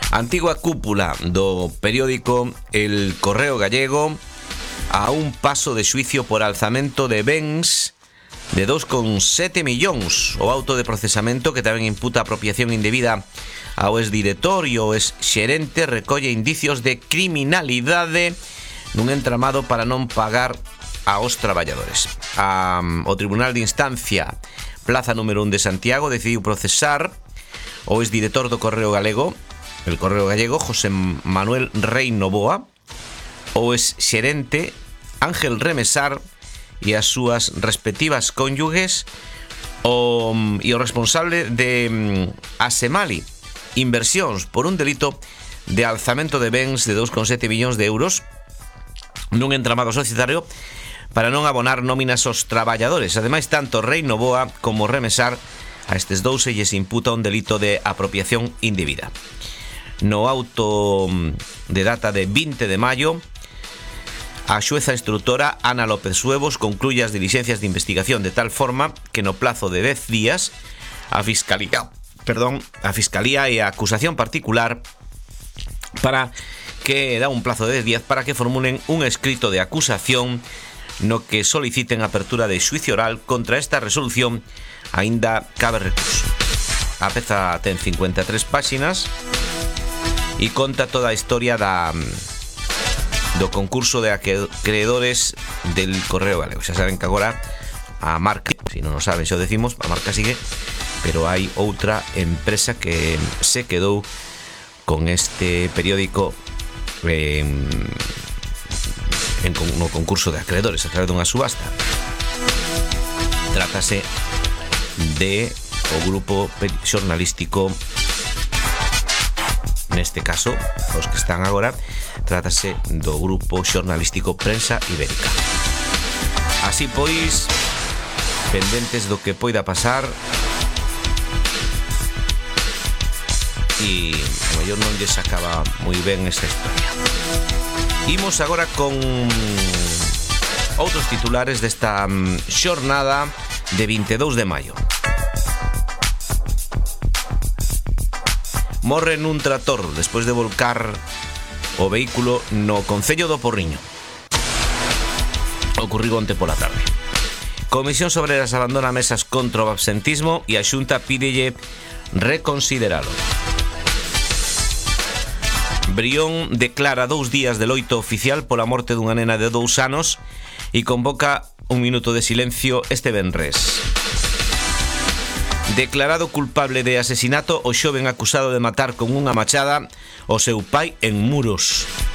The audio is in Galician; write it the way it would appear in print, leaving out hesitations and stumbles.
Antigua cúpula do periódico El Correo Gallego a un paso de xuicio por alzamento de bens de 2,7 millóns. O auto de procesamento, que tamén imputa apropiación indebida ao exdirector e ao exxerente, recolle indicios de criminalidade nun entramado para non pagar aos traballadores. O Tribunal de Instancia Plaza número 1 de Santiago decidiu procesar o exdirector do Correo Galego, el Correo Gallego, José Manuel Rei Novoa, o exxerente Ángel Remesar e as súas respectivas cónyuges, e o responsable de Asemali Inversións por un delito de alzamento de bens de 2,7 millóns de euros nun entramado societario para non abonar nóminas aos traballadores. Ademais, tanto Rei Novoa como Remesar, a estes dous se lles imputa un delito de apropiación indebida. No auto de data de 20 de maio, a xueza instructora Ana López Suevos concluye as dilixencias de investigación de tal forma que no plazo de 10 días a Fiscalía e a acusación particular para que dá un plazo de 10 días para que formulen un escrito de acusación no que soliciten apertura de xuicio oral contra esta resolución. Aínda cabe recurso. A peza ten 53 páxinas e conta toda a historia do concurso de acreedores del Correo Galego. Xa saben que agora a marca, se non o saben, xa o decimos, a marca sigue, pero hai outra empresa que se quedou con este periódico no concurso de acreedores a través dunha subasta. Trátase de o grupo xornalístico, neste caso, os que están agora, trátase do grupo xornalístico Prensa Ibérica. Así pois, pendentes do que poida pasar, e a mellor non lles acaba moi ben esta historia. Imos agora con outros titulares desta xornada de 22 de maio. Morre nun trator despois de volcar o vehículo no concello do Porriño. Ocorrido onte pola tarde. Comisión Obreras abandona mesas contra o absentismo e a Xunta pídelle reconsideralo. Brión declara 2 días de loito oficial pola morte dunha nena de 2 anos e convoca un minuto de silencio este venres. Declarado culpable de asesinato o xoven acusado de matar con unha machada o seu pai en Muros.